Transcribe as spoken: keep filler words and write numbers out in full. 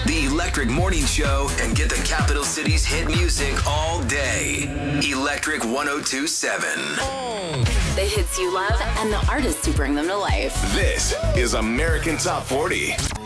The Electric Morning Show, and get the capital city's hit music all day. Electric one oh two point seven. The hits you love and the artists who bring them to life. This is American Top forty.